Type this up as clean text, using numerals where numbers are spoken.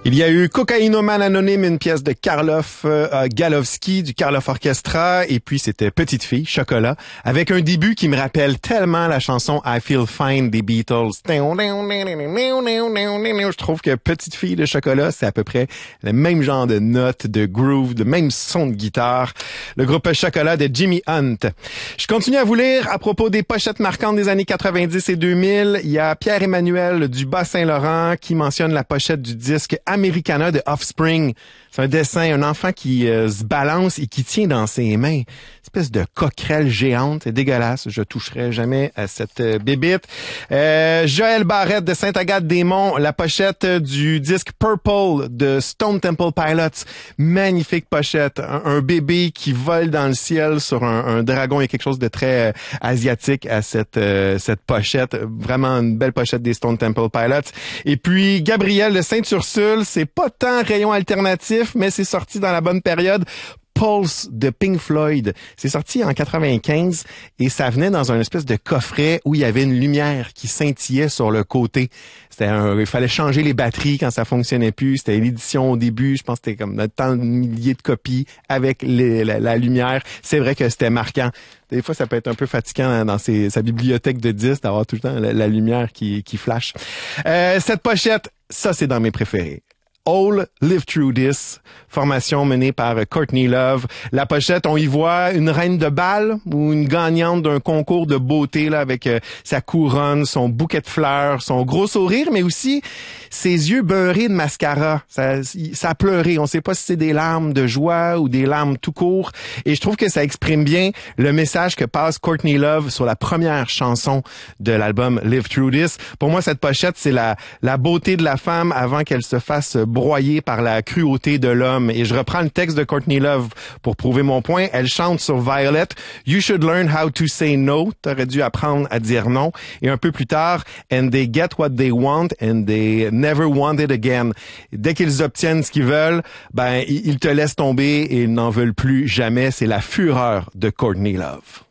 Il y a eu Cocaïnomane Anonyme, une pièce de Karloff Galowski du Karloff Orchestra, et puis c'était Petite Fille, Chocolat, avec un début qui me rappelle tellement la chanson I Feel Fine des Beatles. Je trouve que Petite Fille de Chocolat, c'est à peu près le même genre de notes, de groove, de même son de guitare. Le groupe Chocolat de Jimmy Hunt. Je continue à vous lire à propos des pochettes marquantes des années 90 et 2000. Il y a Pierre-Emmanuel du Bas-Saint-Laurent qui mentionne la pochette du disque Americana de Offspring. C'est un dessin, un enfant qui se balance et qui tient dans ses mains une espèce de coquerelle géante. C'est dégueulasse. Je toucherai jamais à cette bébite. Joël Barrette de Sainte-Agathe-des-Monts, la pochette du disque Purple de Stone Temple Pilots. Magnifique pochette. Un bébé qui vole dans le ciel sur un dragon. Il y a quelque chose de très asiatique à cette pochette. Vraiment une belle pochette des Stone Temple Pilots. Et puis, Gabriel de Sainte-Ursule, c'est pas tant rayon alternatif, mais c'est sorti dans la bonne période. Pulse de Pink Floyd. C'est sorti en 95 et ça venait dans un espèce de coffret où il y avait une lumière qui scintillait sur le côté. Il fallait changer les batteries quand ça fonctionnait plus. C'était l'édition au début. Je pense que c'était comme tant de milliers de copies avec la lumière. C'est vrai que c'était marquant. Des fois, ça peut être un peu fatigant dans sa bibliothèque de disques d'avoir tout le temps la lumière qui flash. Cette pochette, ça, c'est dans mes préférés. All Live Through This, formation menée par Courtney Love. La pochette, on y voit une reine de bal ou une gagnante d'un concours de beauté là avec sa couronne, son bouquet de fleurs, son gros sourire, mais aussi ses yeux beurrés de mascara. Ça a pleuré. On sait pas si c'est des larmes de joie ou des larmes tout court. Et je trouve que ça exprime bien le message que passe Courtney Love sur la première chanson de l'album Live Through This. Pour moi, cette pochette, c'est la beauté de la femme avant qu'elle se fasse broyée par la cruauté de l'homme. Et je reprends le texte de Courtney Love pour prouver mon point. Elle chante sur Violet, You should learn how to say no. T'aurais dû apprendre à dire non. Et un peu plus tard, And they get what they want and they never want it again. Dès qu'ils obtiennent ce qu'ils veulent, ils te laissent tomber et ils n'en veulent plus jamais. C'est la fureur de Courtney Love.